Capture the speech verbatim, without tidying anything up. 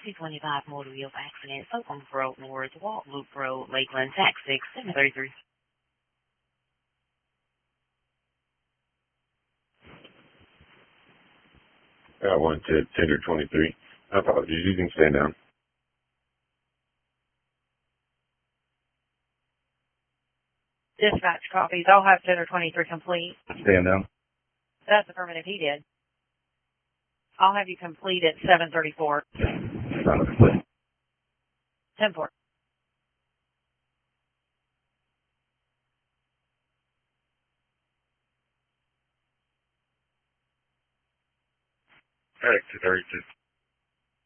two twenty-five Motor Wheel Accident, Oakland Road North, Walt Loop Road, Lakeland, Tax six, seven thirty-three. Got one to Tender twenty-three. Apologies, you can stand down. Dispatch copies. I'll have Tender twenty-three complete. Stand down. That's affirmative. He did. I'll have you complete at seven thirty-four. ten four. All right, to thirty-two.